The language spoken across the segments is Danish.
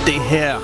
Det her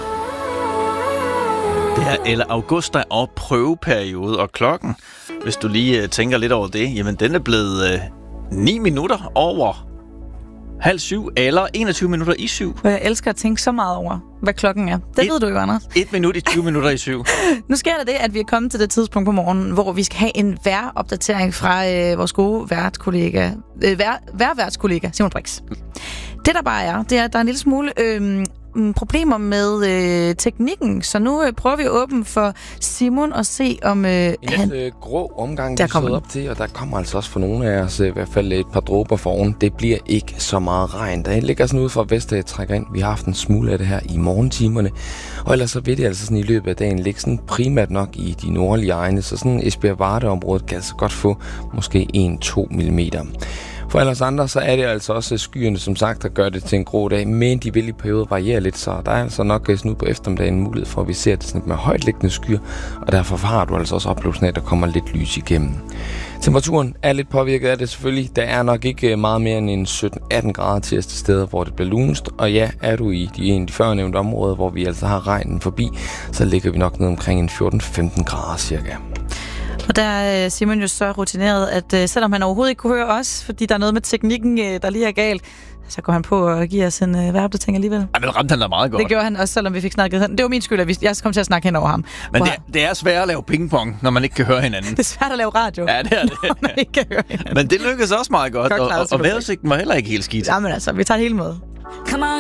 eller august er og prøveperiode, og klokken, hvis du lige tænker lidt over det, jamen den er blevet 9 minutter over 6:30 eller 21 minutter i 7. Jeg elsker at tænke så meget over, hvad klokken er. Det ved du jo, Anders. 1 minut i 20 minutter i 7. Nu sker der det, at vi er kommet til det tidspunkt på morgenen, hvor vi skal have en vejropdatering fra vores gode værtskollega Simon Brix. Det der bare er, det er, at der er en lille smule problemer med teknikken, så nu prøver vi at åbne for Simon og se om en grå omgang, vi sidder op til, og der kommer altså også for nogle af os i hvert fald et par dråber foran. Det bliver ikke så meget regn. Der ligger sådan ud fra vest, trækker ind. Vi har haft en smule af det her i morgentimerne, og ellers så vil det altså sådan i løbet af dagen ligge sådan primært nok i de nordlige egne, så sådan Esbjerg-Varde-området kan altså godt få måske 1-2 millimeter. For ellers andre, så er det altså også skyerne, som sagt, der gør det til en grå dag, men de vil i perioder variere lidt, så der er altså nok sådan ud på eftermiddagen mulighed for, at vi ser det sådan med højtliggende skyer, og derfor har du altså også oplevelsen af, at der kommer lidt lys igennem. Temperaturen er lidt påvirket af det selvfølgelig. Der er nok ikke meget mere end en 17-18 grader til de steder, hvor det bliver lunest, og ja, er du i de førnævnte områder, hvor vi altså har regnen forbi, så ligger vi nok ned omkring en 14-15 grader cirka. Og der er Simon jo så rutineret, at selvom han overhovedet ikke kunne høre os, fordi der er noget med teknikken, der lige er galt, så går han på og giver os en vejropdatering alligevel. Ja, men ramte han da meget godt. Det gjorde han også, selvom vi fik snakket. Det var min skyld, at jeg kom til at snakke hen over ham. Men det er svært at lave pingpong, når man ikke kan høre hinanden. Det er svært at lave radio, ja, det er det. når man ikke kan høre hinanden. Men det lykkedes også meget godt, og vejrudsigten var heller ikke helt skidt. Jamen altså, vi tager det hele med. Come on,